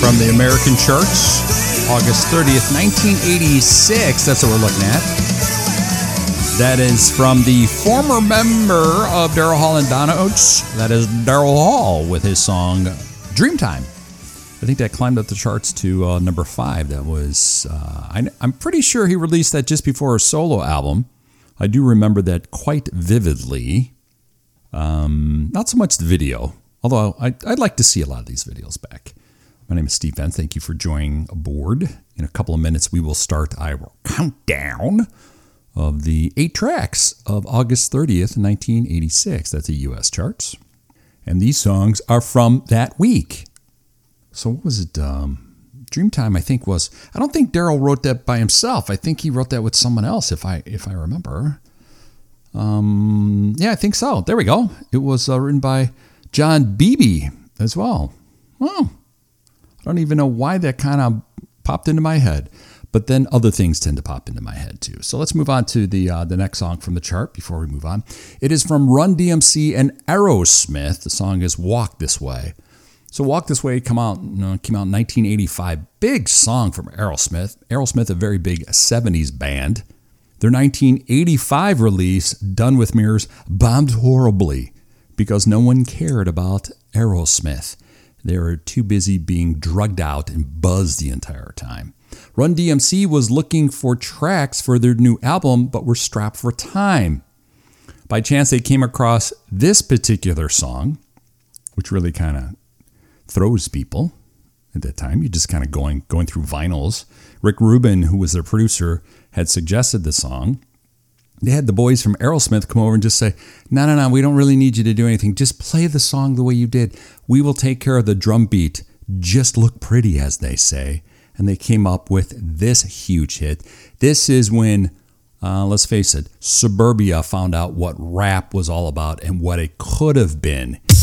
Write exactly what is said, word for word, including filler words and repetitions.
from the American charts, August thirtieth, nineteen eighty-six. That's what we're looking at. That is from the former member of Daryl Hall and Donna Oates. That is Daryl Hall with his song Dreamtime. I think that climbed up the charts to uh, number five. That was, uh, I, I'm pretty sure he released that just before a solo album. I do remember that quite vividly. Um, not so much the video, although I, I'd like to see a lot of these videos back. My name is Steve Venn. Thank you for joining aboard. In a couple of minutes, we will start our countdown of the eight tracks of August thirtieth, nineteen eighty-six. That's the U S charts. And these songs are from that week. So what was it? Um, Dreamtime, I think, was... I don't think Daryl wrote that by himself. I think he wrote that with someone else, if I if I remember. Um, yeah, I think so. There we go. It was uh, written by John Beebe as well. Well, I don't even know why that kind of popped into my head. But then other things tend to pop into my head too. So let's move on to the uh, the next song from the chart before we move on. It is from Run D M C and Aerosmith. The song is Walk This Way. So Walk This Way come out, you know, came out in nineteen eighty-five. Big song from Aerosmith. Aerosmith, a very big seventies band. Their nineteen eighty-five release, Done With Mirrors, bombed horribly because no one cared about Aerosmith. They were too busy being drugged out and buzzed the entire time. Run D M C was looking for tracks for their new album, but were strapped for time. By chance, they came across this particular song, which really kind of throws people at that time. You're just kind of going going through vinyls. Rick Rubin, who was their producer, had suggested the song. They had the boys from Aerosmith come over and just say, no, no, no, we don't really need you to do anything. Just play the song the way you did. We will take care of the drum beat. Just look pretty, as they say. And they came up with this huge hit. This is when, uh, let's face it, Suburbia found out what rap was all about and what it could have been